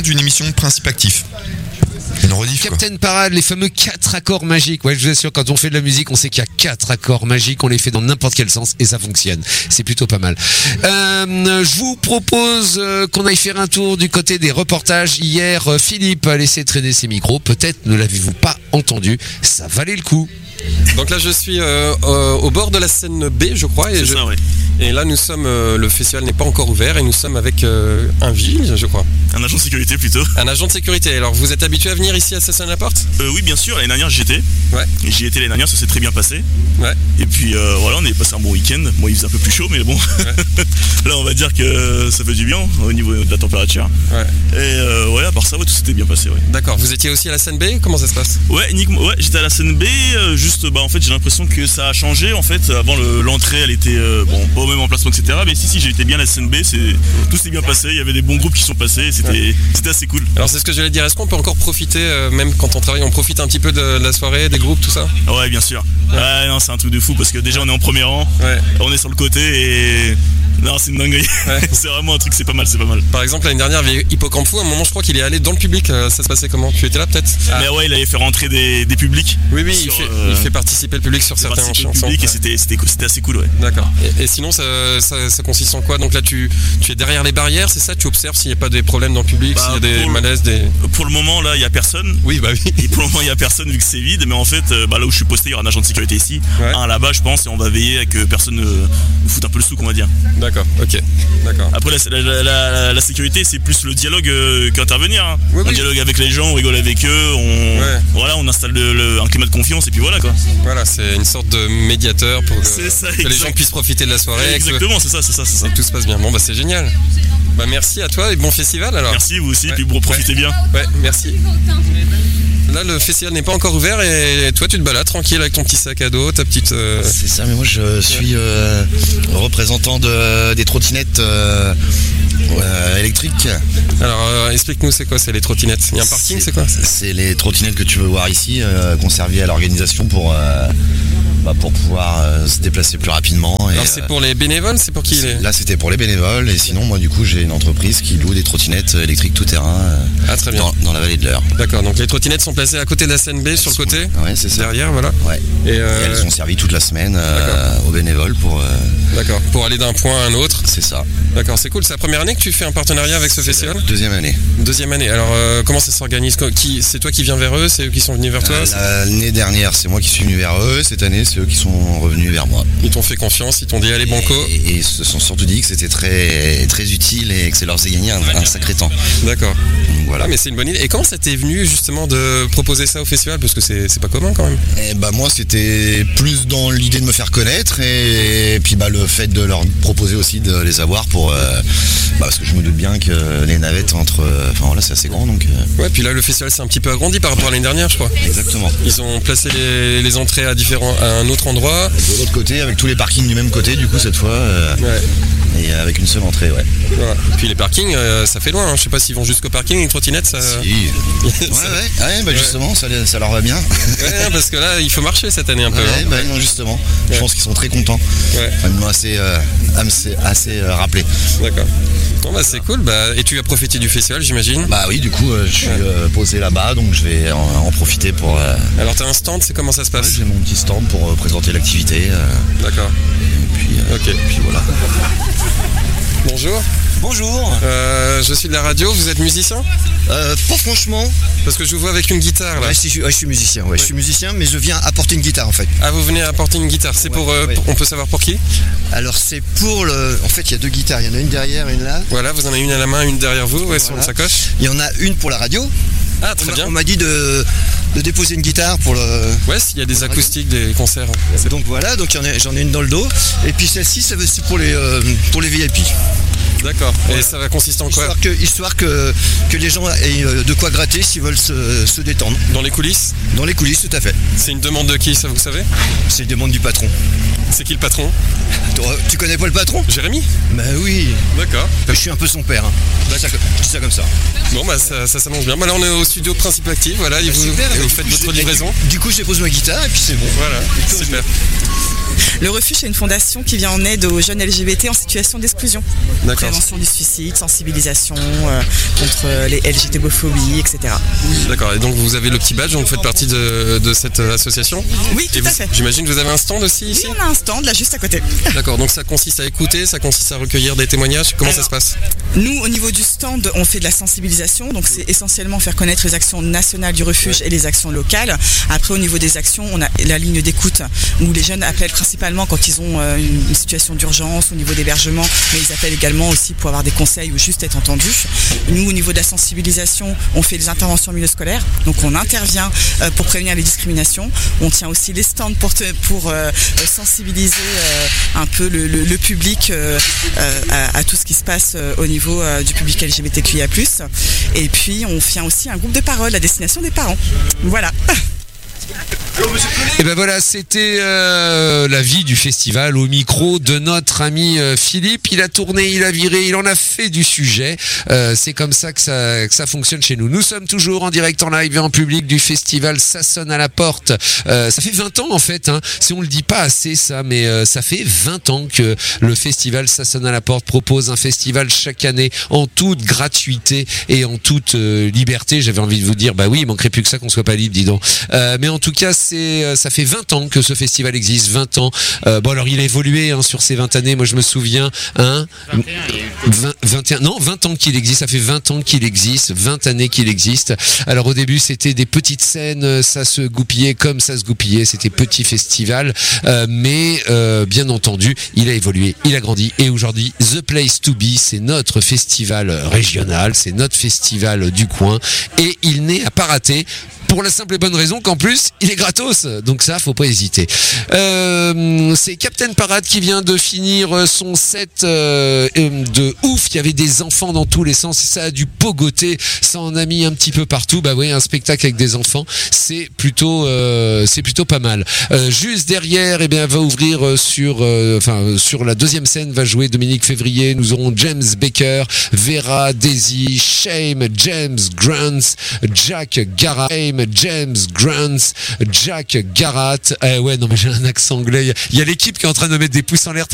d'une émission Principe Actif. Une rediff, Captain Parade, les fameux 4 accords magiques. Ouais, je vous assure, quand on fait de la musique, on sait qu'il y a 4 accords magiques, on les fait dans n'importe quel sens et ça fonctionne. C'est plutôt pas mal. Je vous propose qu'on aille faire un tour du côté des reportages. Hier, Philippe a laissé traîner ses micros. Peut-être ne l'avez-vous pas entendu. Ça valait le coup. Donc là je suis au bord de la scène B je crois et là nous sommes le festival n'est pas encore ouvert et nous sommes avec un vigile je crois. Un agent de sécurité plutôt. Un agent de sécurité. Alors vous êtes habitué à venir ici à Sassonne-la-Porte ? Oui bien sûr, l'année dernière j'y étais. Ouais. J'y étais l'année dernière, ça s'est très bien passé. Ouais. Et puis voilà, on est passé un bon week-end. Bon il faisait un peu plus chaud mais bon. Ouais. Là on va dire que ça fait du bien au niveau de la température. Ouais. Et ouais à part ça tout s'était bien passé ouais. D'accord, vous étiez aussi à la scène B, comment ça se passe ? Ouais, j'étais à la scène B, en fait j'ai l'impression que ça a changé en fait. Avant l'entrée elle était pas au même emplacement etc. Mais si j'étais bien à la scène B, tout s'est bien passé, il y avait des bons groupes qui sont passés, c'était assez cool. Alors c'est ce que j'allais dire, est-ce qu'on peut encore profiter, même quand on travaille, on profite un petit peu de la soirée, des groupes, tout ça ? Ouais bien sûr. Ouais non c'est un truc de fou parce que déjà on est en premier rang, on est sur le côté et... Non c'est une dinguerie, c'est vraiment un truc, c'est pas mal. Par exemple l'année dernière il y avait Hippocampe Fou, à un moment je crois qu'il est allé dans le public, ça se passait comment ? Tu étais là peut-être ? Mais ouais il avait fait rentrer des publics. Oui il fait participer le public sur certains chansons. Et c'était assez cool ouais. D'accord. Et sinon ça consiste en quoi ? Donc là tu es derrière les barrières, c'est ça ? Tu observes s'il n'y a pas des problèmes dans le public, s'il y a des malaises, Pour le moment là il n'y a personne. Oui bah oui. Et pour le moment il n'y a personne vu que c'est vide, mais en fait là où je suis posté il y aura un agent de sécurité ici, un là-bas je pense, et on va veiller à que personne ne foute un peu le souk on va dire. D'accord, ok. D'accord. Après la sécurité c'est plus le dialogue qu'intervenir hein. On dialogue avec les gens, on rigole avec eux, on installe un climat de confiance et puis voilà quoi. Voilà, c'est une sorte de médiateur pour que les gens puissent profiter de la soirée. Exactement, c'est ça. Et que tout se passe bien. Bon bah c'est génial. Bah merci à toi et bon festival alors. Merci vous aussi, puis profitez bien. Ouais, merci. Là le festival n'est pas encore ouvert et toi tu te balades tranquille avec ton petit sac à dos, ta petite... C'est ça, mais moi je suis représentant des trottinettes électriques. Alors explique-nous c'est quoi, c'est les trottinettes. Il y a un parking, c'est quoi ? C'est les trottinettes que tu veux voir ici, conservées à l'organisation pour pouvoir se déplacer plus rapidement. Alors c'est pour les bénévoles, c'est pour qui Là c'était pour les bénévoles et sinon moi du coup j'ai une entreprise qui loue des trottinettes électriques tout terrain très bien. Dans la vallée de l'Eure. D'accord, donc les trottinettes sont placées à côté de la scène B sur le côté. Ouais c'est ça. Derrière voilà. Ouais. Et elles ont servi toute la semaine aux bénévoles pour... D'accord, pour aller d'un point à un autre. C'est ça. D'accord, c'est cool, c'est la première année que tu fais un partenariat avec ce festival ? Deuxième année. Deuxième année, alors comment ça s'organise ? C'est toi qui viens vers eux, c'est eux qui sont venus vers toi ? L'année dernière c'est moi qui suis venu vers eux, cette année c'est eux qui sont revenus vers moi. Ils t'ont fait confiance, ils t'ont dit allez banco. Et ils se sont surtout dit que c'était très, très utile et que ça leur faisait gagner un sacré temps. D'accord. Donc, voilà. Mais c'est une bonne idée. Et comment ça t'est venu justement de proposer ça au festival ? Parce que c'est pas commun quand même. Et moi c'était plus dans l'idée de me faire connaître et puis le fait de leur proposer aussi de les avoir pour... parce que je me doute bien que les navettes c'est assez grand donc... Ouais, puis là le festival s'est un petit peu agrandi par rapport à l'année dernière je crois. Exactement. Ils ont placé les entrées à un autre endroit. De l'autre côté, avec tous les parkings du même côté, du coup, cette fois. Et avec une seule entrée, ouais. Voilà. Puis les parkings, ça fait loin. Je sais pas s'ils vont jusqu'au parking, les trottinettes, ça. Si. Justement, ça leur va bien. Ouais, parce que là, il faut marcher cette année un peu. Non, justement. Je pense qu'ils sont très contents. Ils m'ont assez rappelé. D'accord. Bon, c'est cool. Et tu as profité du festival, j'imagine ? Oui, du coup, je suis posé là-bas, donc je vais en profiter pour. Alors, t'as un stand, c'est comment ça se passe ? J'ai mon petit stand pour présenter l'activité. D'accord. Et puis voilà. Bonjour. Bonjour. Je suis de la radio, vous êtes musicien ? Pas franchement. Parce que je vous vois avec une guitare là. Je suis musicien, je suis musicien, mais je viens apporter une guitare en fait. Ah, vous venez apporter une guitare, c'est pour, on peut savoir pour qui ? Alors c'est pour en fait il y a deux guitares, il y en a une derrière, une là. Voilà, vous en avez une à la main, une derrière vous, sur une sacoche. Il y en a une pour la radio. Ah, très bien. On m'a dit de déposer une guitare pour le... Ouais, s'il y a des acoustiques, des concerts. Donc voilà, j'en ai une dans le dos. Et puis celle-ci, c'est pour les VIP. D'accord. Et ça va consister en quoi ? Histoire que les gens aient de quoi gratter s'ils veulent se détendre. Dans les coulisses ? Dans les coulisses, tout à fait. C'est une demande de qui, ça vous savez ? C'est une demande du patron. C'est qui le patron ? Tu connais pas le patron ? Jérémy ? Oui. D'accord. Je suis un peu son père. Je dis ça comme ça. Bon ça s'annonce bien. Là on est au studio Principe Actif, voilà, et vous faites votre livraison. Du coup je dépose ma guitare et puis c'est bon. Voilà, super. Le Refuge, c'est une fondation qui vient en aide aux jeunes LGBT en situation d'exclusion. D'accord. Prévention du suicide, sensibilisation contre les LGBTophobies, etc. D'accord. Et donc vous avez le petit badge, donc vous faites partie de cette association. Oui, tout à fait. J'imagine que vous avez un stand aussi ici. Oui, on a un stand là juste à côté. D'accord. Donc ça consiste à écouter, ça consiste à recueillir des témoignages. Comment ça se passe? Nous, au niveau du stand, on fait de la sensibilisation, donc c'est essentiellement faire connaître les actions nationales du refuge et les actions locales. Après, au niveau des actions, on a la ligne d'écoute où les jeunes appellent principalement quand ils ont une situation d'urgence au niveau d'hébergement, mais ils appellent également aussi pour avoir des conseils ou juste être entendus. Nous, au niveau de la sensibilisation, on fait des interventions en milieu scolaire, donc on intervient pour prévenir les discriminations. On tient aussi les stands pour sensibiliser un peu le public à tout ce qui se passe au niveau du public LGBTQIA+. Et puis on vient aussi un groupe de parole à destination des parents. Voilà. Et ben voilà, c'était la vie du festival au micro de notre ami Philippe. Il a tourné, il a viré, il en a fait du sujet. C'est comme ça que ça fonctionne chez nous. Nous sommes toujours en direct, en live et en public du festival Ça sonne à la porte. Ça fait 20 ans en fait, hein. Si on le dit pas assez ça, mais ça fait 20 ans que le festival Ça sonne à la porte propose un festival chaque année en toute gratuité et en toute liberté. J'avais envie de vous dire, bah oui, il manquerait plus que ça qu'on soit pas libre, dis donc. Mais en tout cas, ça fait 20 ans que ce festival existe, 20 ans. Bon alors il a évolué sur ces 20 années, moi je me souviens, 20 ans qu'il existe, ça fait 20 ans qu'il existe, 20 années qu'il existe. Alors au début c'était des petites scènes, ça se goupillait comme ça se goupillait, c'était petit festival, mais bien entendu il a évolué, il a grandi et aujourd'hui The Place to Be, c'est notre festival régional, c'est notre festival du coin et il n'est à pas rater. Pour la simple et bonne raison qu'en plus, il est gratos. Donc ça, faut pas hésiter. C'est Captain Parade qui vient de finir son set de ouf. Il y avait des enfants dans tous les sens. Ça a dû pogoter. Ça en a mis un petit peu partout. Bah oui, un spectacle avec des enfants, c'est plutôt pas mal. Juste derrière, eh bien, va ouvrir sur la deuxième scène, va jouer Dominique Février. Nous aurons James Baker, Vera, Daisy, Shame, James Grant, Jack Garrett, James Grant, Jack Garrett. Ouais, non, mais j'ai un accent anglais. Il y a l'équipe qui est en train de mettre des pouces en l'air.